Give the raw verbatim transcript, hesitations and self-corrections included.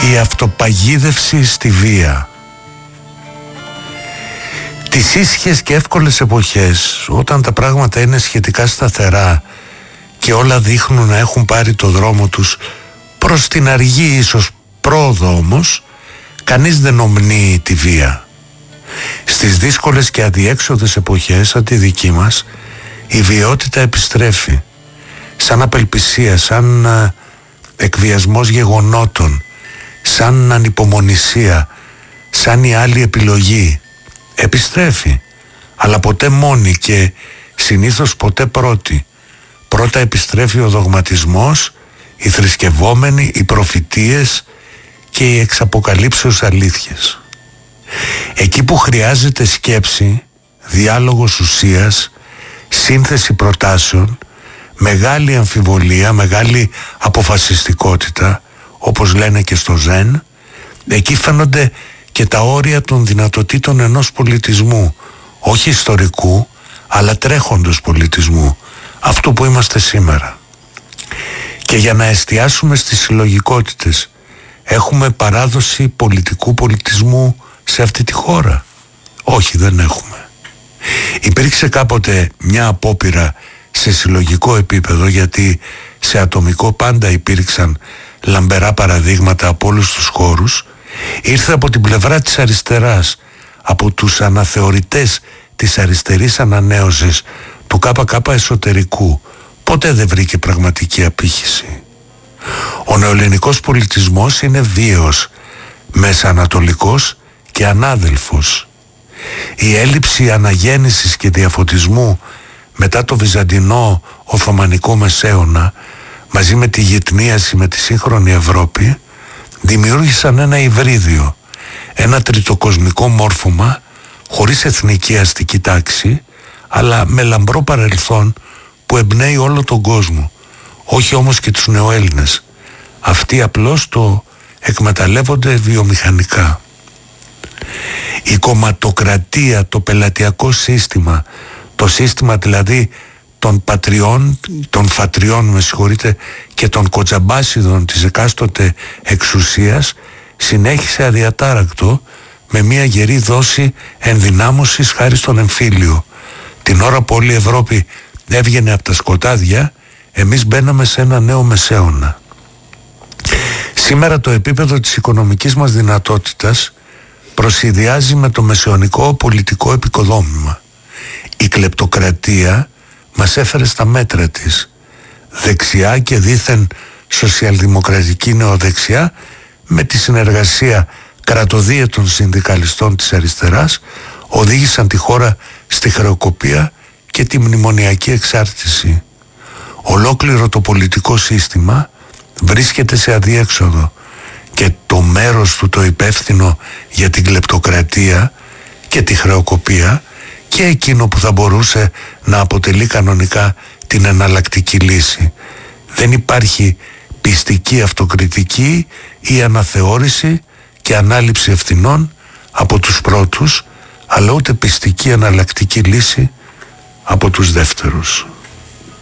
η αυτοπαγίδευση στη βία. Τις ήσυχες και εύκολες εποχές, όταν τα πράγματα είναι σχετικά σταθερά και όλα δείχνουν να έχουν πάρει το δρόμο τους προς την αργή ίσως πρόοδο όμως, κανείς δεν ομνύει τη βία. Στις δύσκολες και αδιέξοδες εποχές σαν τη δική μας, η βιαιότητα επιστρέφει σαν απελπισία, σαν α, εκβιασμός γεγονότων, σαν ανυπομονησία, σαν η άλλη επιλογή. Επιστρέφει, αλλά ποτέ μόνη και συνήθως ποτέ πρώτη. Πρώτα επιστρέφει ο δογματισμός, οι θρησκευόμενοι, οι προφητείες και οι εξαποκαλύψεως αλήθειες. Εκεί που χρειάζεται σκέψη, διάλογος ουσίας, σύνθεση προτάσεων, μεγάλη αμφιβολία, μεγάλη αποφασιστικότητα, όπως λένε και στο Ζεν, εκεί φαίνονται και τα όρια των δυνατοτήτων ενός πολιτισμού, όχι ιστορικού, αλλά τρέχοντος πολιτισμού, αυτού που είμαστε σήμερα. Και για να εστιάσουμε στις συλλογικότητες, έχουμε παράδοση πολιτικού πολιτισμού σε αυτή τη χώρα? Όχι, δεν έχουμε. Υπήρξε κάποτε μια απόπειρα σε συλλογικό επίπεδο, γιατί σε ατομικό πάντα υπήρξαν λαμπερά παραδείγματα από όλους τους χώρους. Ήρθε από την πλευρά της αριστεράς, από τους αναθεωρητές της αριστερής ανανέωσης, του ΚΚ εσωτερικού. Ποτέ δεν βρήκε πραγματική απήχηση. Ο νεοελληνικός πολιτισμός είναι βίαιος, μεσανατολικός και ανάδελφος. Η έλλειψη αναγέννησης και διαφωτισμού μετά το βυζαντινό Οθωμανικό Μεσαίωνα, μαζί με τη γυτνίαση με τη σύγχρονη Ευρώπη, δημιούργησαν ένα υβρίδιο, ένα τριτοκοσμικό μόρφωμα χωρίς εθνική αστική τάξη, αλλά με λαμπρό παρελθόν που εμπνέει όλο τον κόσμο, όχι όμως και τους νεοέλληνες. Αυτοί απλώς το εκμεταλλεύονται βιομηχανικά. Η κομματοκρατία, το πελατειακό σύστημα, το σύστημα δηλαδή των πατριών, των φατριών με συγχωρείτε, και των κοτζαμπάσιδων της εκάστοτε εξουσίας, συνέχισε αδιατάρακτο με μια γερή δόση ενδυνάμωσης χάρη στον εμφύλιο. Την ώρα που όλη η Ευρώπη έβγαινε από τα σκοτάδια, εμείς μπαίναμε σε ένα νέο μεσαίωνα. Σήμερα το επίπεδο της οικονομικής μας δυνατότητας προσιδιάζει με το μεσαιωνικό πολιτικό επικοδόμημα. Η κλεπτοκρατία μας έφερε στα μέτρα της. Δεξιά και δήθεν σοσιαλδημοκρατική νεοδεξιά, με τη συνεργασία κρατοδίαιτων συνδικαλιστών της αριστεράς, οδήγησαν τη χώρα στη χρεοκοπία και τη μνημονιακή εξάρτηση. Ολόκληρο το πολιτικό σύστημα βρίσκεται σε αδιέξοδο και το μέρος του το υπεύθυνο για την κλεπτοκρατία και τη χρεοκοπία, και εκείνο που θα μπορούσε να αποτελεί κανονικά την εναλλακτική λύση. Δεν υπάρχει πιστική αυτοκριτική ή αναθεώρηση και ανάληψη ευθυνών από τους πρώτους, αλλά ούτε πιστική εναλλακτική λύση από τους δεύτερους.